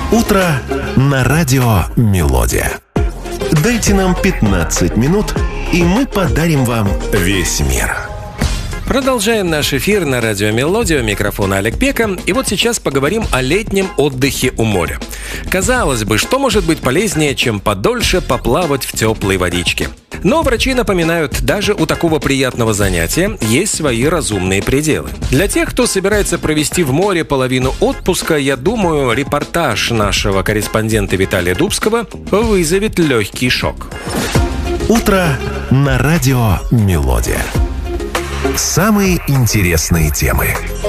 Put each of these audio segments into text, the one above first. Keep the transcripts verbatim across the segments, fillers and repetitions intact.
Утро на радио «Мелодия». Дайте нам пятнадцать минут, и мы подарим вам весь мир. Продолжаем наш эфир на радио «Мелодия». У микрофона Олег Пека. И вот сейчас поговорим о летнем отдыхе у моря. Казалось бы, что может быть полезнее, чем подольше поплавать в теплой водичке? Но врачи напоминают, даже у такого приятного занятия есть свои разумные пределы. Для тех, кто собирается провести в море половину отпуска, я думаю, репортаж нашего корреспондента Виталия Дубского вызовет легкий шок. Утро на радио «Мелодия». Самые интересные темы.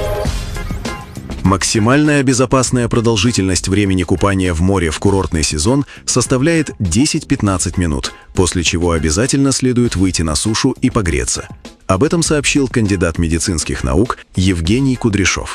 Максимальная безопасная продолжительность времени купания в море в курортный сезон составляет десять-пятнадцать минут, после чего обязательно следует выйти на сушу и погреться. Об этом сообщил кандидат медицинских наук Евгений Кудряшов.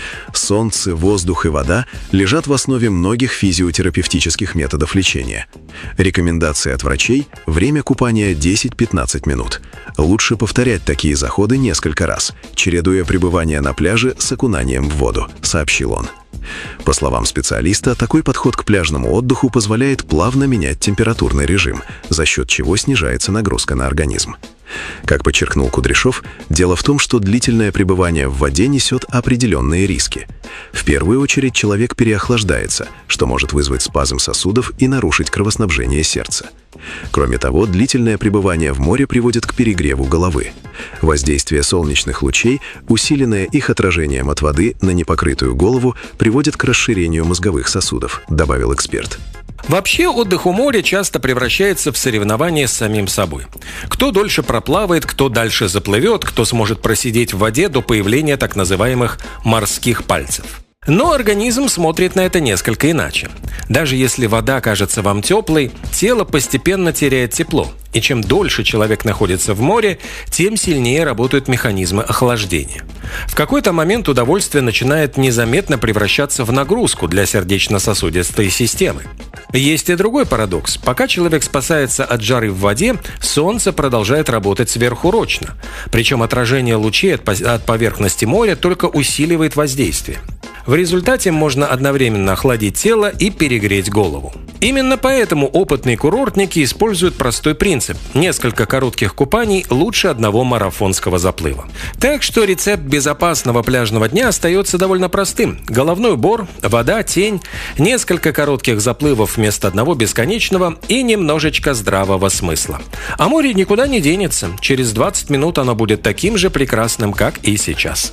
Солнце, воздух и вода лежат в основе многих физиотерапевтических методов лечения. Рекомендации от врачей – время купания десять-пятнадцать минут. Лучше повторять такие заходы несколько раз, чередуя пребывание на пляже с окунанием в воду, сообщил он. По словам специалиста, такой подход к пляжному отдыху позволяет плавно менять температурный режим, за счет чего снижается нагрузка на организм. Как подчеркнул Кудряшов, дело в том, что длительное пребывание в воде несет определенные риски. В первую очередь человек переохлаждается, что может вызвать спазм сосудов и нарушить кровоснабжение сердца. Кроме того, длительное пребывание в море приводит к перегреву головы. Воздействие солнечных лучей, усиленное их отражением от воды на непокрытую голову, приводит к расширению мозговых сосудов, добавил эксперт. Вообще, отдых у моря часто превращается в соревнование с самим собой. Кто дольше проплавает, кто дальше заплывет, кто сможет просидеть в воде до появления так называемых морских пальцев. Но организм смотрит на это несколько иначе. Даже если вода кажется вам теплой, тело постепенно теряет тепло. И чем дольше человек находится в море, тем сильнее работают механизмы охлаждения. В какой-то момент удовольствие начинает незаметно превращаться в нагрузку для сердечно-сосудистой системы. Есть и другой парадокс. Пока человек спасается от жары в воде, солнце продолжает работать сверхурочно. Причем отражение лучей от поверхности моря только усиливает воздействие. В результате можно одновременно охладить тело и перегреть голову. Именно поэтому опытные курортники используют простой принцип – несколько коротких купаний лучше одного марафонского заплыва. Так что рецепт безопасного пляжного дня остается довольно простым. Головной убор, вода, тень, несколько коротких заплывов вместо одного бесконечного и немножечко здравого смысла. А море никуда не денется. Через двадцать минут оно будет таким же прекрасным, как и сейчас.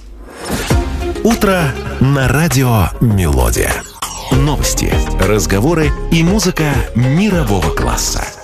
Утро на радио «Мелодия». Новости, разговоры и музыка мирового класса.